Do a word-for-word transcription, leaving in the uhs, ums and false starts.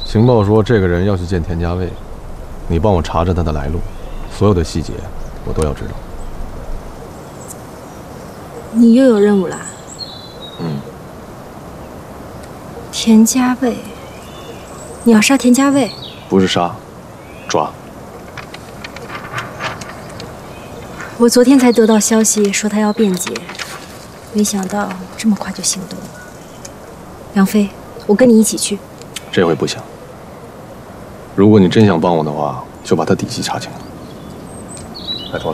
情报说这个人要去见田家卫，你帮我查查他的来路，所有的细节我都要知道。 你又有任务啦？ 嗯。 田家卫，你要杀田家卫？ 不是杀，抓。 我昨天才得到消息说他要辩解，没想到这么快就行动。杨飞，我跟你一起去。 这回不行。如果你真想帮我的话，就把他底细查清了。